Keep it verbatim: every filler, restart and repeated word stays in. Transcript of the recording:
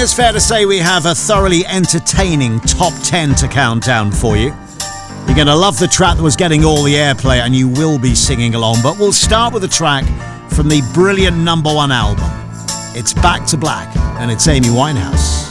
it's fair to say we have a thoroughly entertaining top ten to count down for you. You're going to love the track that was getting all the airplay and you will be singing along, but we'll start with a track from the brilliant number one album. It's Back to Black and it's Amy Winehouse.